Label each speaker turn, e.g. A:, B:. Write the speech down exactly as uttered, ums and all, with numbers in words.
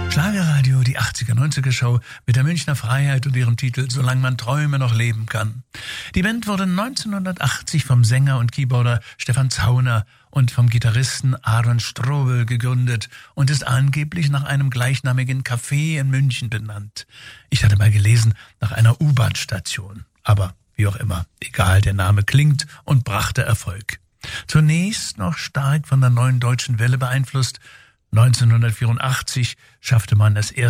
A: Schlagerradio, die achtziger-neunziger-Show mit der Münchner Freiheit und ihrem Titel »Solange man Träume noch leben kann«. Die Band wurde neunzehnhundertachtzig vom Sänger und Keyboarder Stefan Zauner und vom Gitarristen Aaron Strobel gegründet und ist angeblich nach einem gleichnamigen Café in München benannt. Ich hatte mal gelesen, nach einer U-Bahn-Station. Aber wie auch immer, egal, der Name klingt und brachte Erfolg. Zunächst noch stark von der Neuen Deutschen Welle beeinflusst, neunzehnhundertvierundachtzig schaffte man das erste